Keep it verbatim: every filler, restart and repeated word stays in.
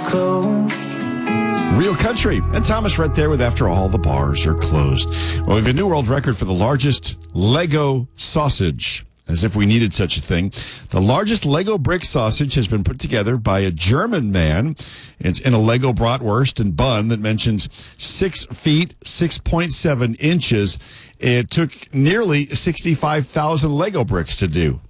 closed. Real country. And Thomas right there with After All the Bars Are Closed. Well, we have a new world record for the largest Lego sausage. As if we needed such a thing. The largest Lego brick sausage has been put together by a German man. It's in a Lego bratwurst and bun that mentions six feet, six point seven inches. It took nearly sixty-five thousand Lego bricks to do.